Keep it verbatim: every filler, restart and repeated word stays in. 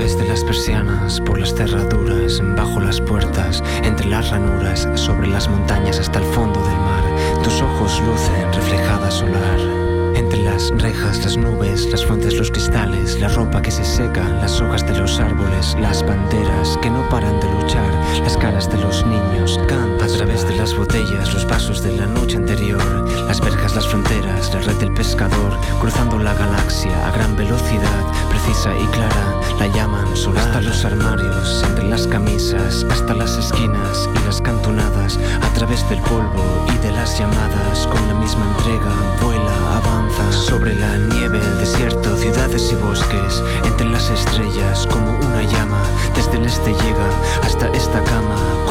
través de las persianas, por las cerraduras, bajo las puertas, entre las ranuras, sobre las montañas hasta el fondo del mar. Tus ojos lucen reflejada solar. Entre las rejas, las nubes, las fuentes, los cristales, la ropa que se seca, las hojas de los árboles, las banderas que no paran de luchar, las caras de los niños cantan a través de las botellas, los pasos de la noche anterior, las verjas, las fronteras, la red del pescador, cruzando la galaxia a gran velocidad, precisa y clara, la llaman solar. Hasta los armarios, entre las camisas, hasta las esquinas y las cantonadas, a través del polvo y de las llamadas, con la misma entrega, vuela, avanza sobre la nieve, el desierto, ciudades y bosques, entre las estrellas como una llama, desde el este llega hasta esta cama.